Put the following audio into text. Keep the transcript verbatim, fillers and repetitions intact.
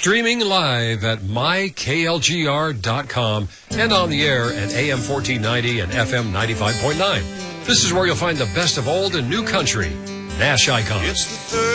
Streaming live at my K L G R dot com and on the air at A M fourteen ninety and F M ninety-five point nine. This is where you'll find the best of old and new country. Nash Icon. It's the third